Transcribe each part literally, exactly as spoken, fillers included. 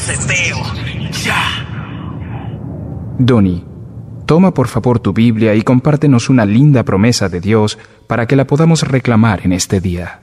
deseo. ¡Ya! Donnie, toma por favor tu Biblia y compártenos una linda promesa de Dios para que la podamos reclamar en este día.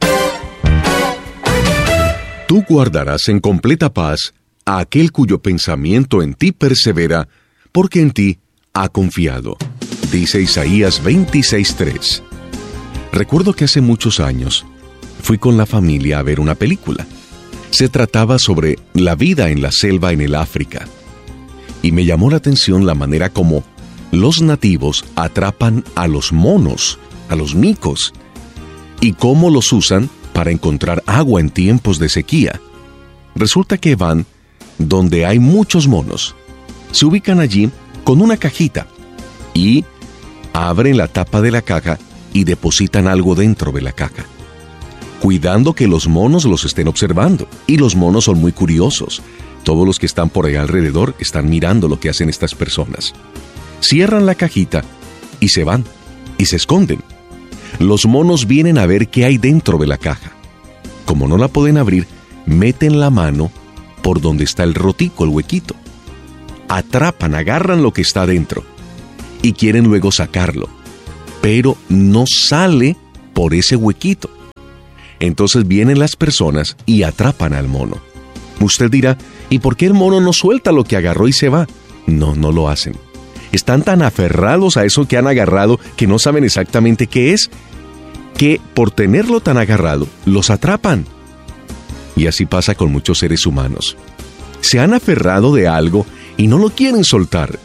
Tú guardarás en completa paz a aquel cuyo pensamiento en ti persevera, porque en ti ha confiado. Dice Isaías veintiséis tres. Recuerdo que hace muchos años fui con la familia a ver una película. Se trataba sobre la vida en la selva en el África. Y me llamó la atención la manera como los nativos atrapan a los monos, a los micos, y cómo los usan para encontrar agua en tiempos de sequía. Resulta que van donde hay muchos monos. Se ubican allí con una cajita y abren la tapa de la caja y depositan algo dentro de la caja, cuidando que los monos los estén observando. Y los monos son muy curiosos. Todos los que están por ahí alrededor están mirando lo que hacen estas personas. Cierran la cajita y se van, y se esconden. Los monos vienen a ver qué hay dentro de la caja. Como no la pueden abrir, meten la mano por donde está el rotico, el huequito. Atrapan, agarran lo que está dentro y quieren luego sacarlo, pero no sale por ese huequito. Entonces vienen las personas y atrapan al mono. Usted dirá, ¿y por qué el mono no suelta lo que agarró y se va? No, no lo hacen. Están tan aferrados a eso que han agarrado que no saben exactamente qué es, que por tenerlo tan agarrado, los atrapan. Y así pasa con muchos seres humanos. Se han aferrado de algo y no lo quieren soltar.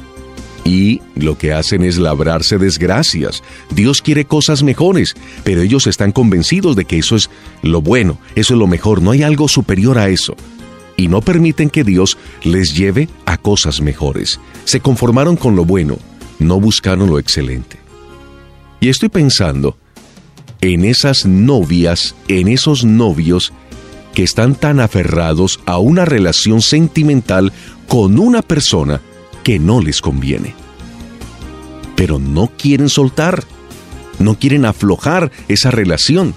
Y lo que hacen es labrarse desgracias. Dios quiere cosas mejores, pero ellos están convencidos de que eso es lo bueno, eso es lo mejor, no hay algo superior a eso. Y no permiten que Dios les lleve a cosas mejores. Se conformaron con lo bueno, no buscaron lo excelente. Y estoy pensando en esas novias, en esos novios que están tan aferrados a una relación sentimental con una persona que no les conviene. Pero no quieren soltar, no quieren aflojar esa relación.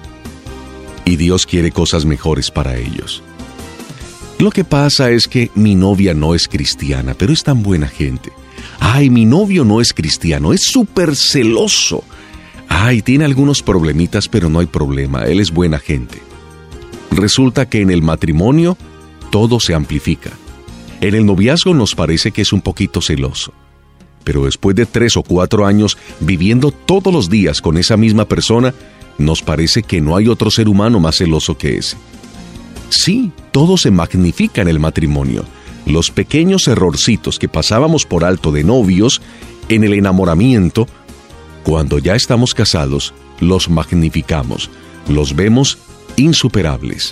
Y Dios quiere cosas mejores para ellos. Lo que pasa es que mi novia no es cristiana, pero es tan buena gente. Ay, mi novio no es cristiano, es súper celoso. Ay, tiene algunos problemitas, pero no hay problema, él es buena gente. Resulta que en el matrimonio todo se amplifica. En el noviazgo nos parece que es un poquito celoso, pero después de tres o cuatro años viviendo todos los días con esa misma persona, nos parece que no hay otro ser humano más celoso que ese. Sí, todo se magnifica en el matrimonio. Los pequeños errorcitos que pasábamos por alto de novios, en el enamoramiento, cuando ya estamos casados, los magnificamos, los vemos insuperables.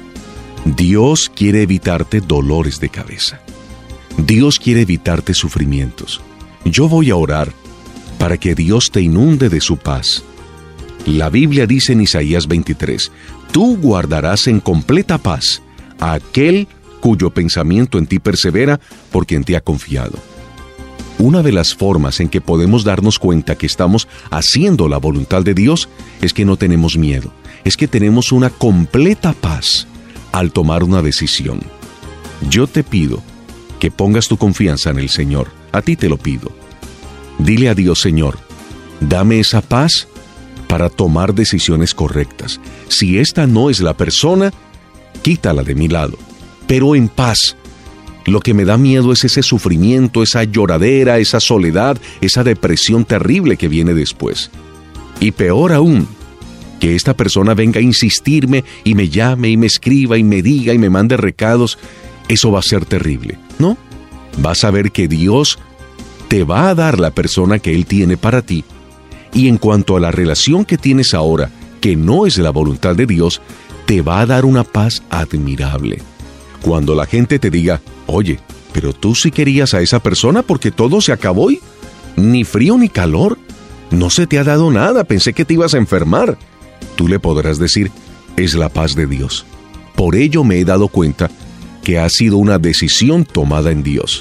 Dios quiere evitarte dolores de cabeza. Dios quiere evitarte sufrimientos. Yo voy a orar para que Dios te inunde de su paz. La Biblia dice en Isaías veintitrés, tú guardarás en completa paz a aquel cuyo pensamiento en ti persevera, porque en ti ha confiado. Una de las formas en que podemos darnos cuenta que estamos haciendo la voluntad de Dios es que no tenemos miedo, es que tenemos una completa paz al tomar una decisión. Yo te pido que pongas tu confianza en el Señor. A ti te lo pido. Dile a Dios, Señor, dame esa paz para tomar decisiones correctas. Si esta no es la persona, quítala de mi lado, pero en paz. Lo que me da miedo es ese sufrimiento, esa lloradera, esa soledad, esa depresión terrible que viene después. Y peor aún, que esta persona venga a insistirme y me llame y me escriba y me diga y me mande recados. Eso va a ser terrible, ¿no? Vas a ver que Dios te va a dar la persona que Él tiene para ti. Y en cuanto a la relación que tienes ahora, que no es la voluntad de Dios, te va a dar una paz admirable. Cuando la gente te diga, oye, pero tú sí querías a esa persona porque todo se acabó y ni frío ni calor, no se te ha dado nada, pensé que te ibas a enfermar. Tú le podrás decir, es la paz de Dios. Por ello me he dado cuenta que ha sido una decisión tomada en Dios.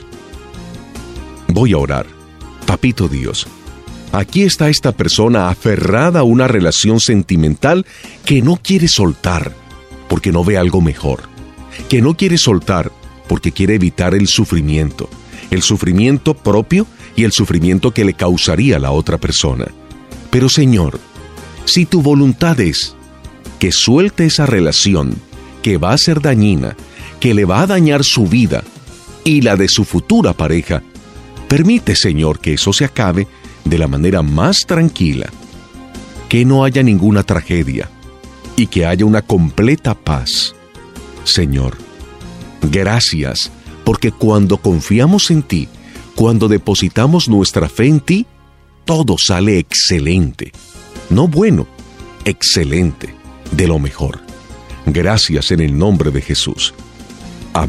Voy a orar. Papito Dios, aquí está esta persona aferrada a una relación sentimental que no quiere soltar porque no ve algo mejor, que no quiere soltar porque quiere evitar el sufrimiento, el sufrimiento propio y el sufrimiento que le causaría a la otra persona. Pero Señor, si tu voluntad es que suelte esa relación que va a ser dañina, que le va a dañar su vida y la de su futura pareja, permite, Señor, que eso se acabe de la manera más tranquila, que no haya ninguna tragedia y que haya una completa paz. Señor, gracias, porque cuando confiamos en ti, cuando depositamos nuestra fe en ti, todo sale excelente. No bueno, excelente, de lo mejor. Gracias en el nombre de Jesús.